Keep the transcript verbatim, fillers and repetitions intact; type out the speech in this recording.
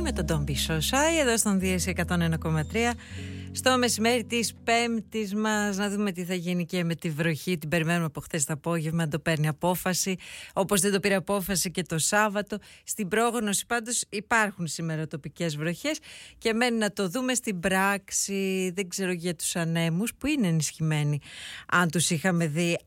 με τον Don't Be So Shy εδώ στον Δίεση εκατόν ένα κόμμα τρία. Στο μεσημέρι της Πέμπτης μας, να δούμε τι θα γίνει και με τη βροχή. Την περιμένουμε από χθες το απόγευμα, να το παίρνει απόφαση, όπως δεν το πήρε απόφαση και το Σάββατο. Στην πρόγνωση πάντως υπάρχουν σήμερα τοπικές βροχές και μένει να το δούμε στην πράξη. Δεν ξέρω για τους ανέμους που είναι ενισχυμένοι, αν τους είχαμε δει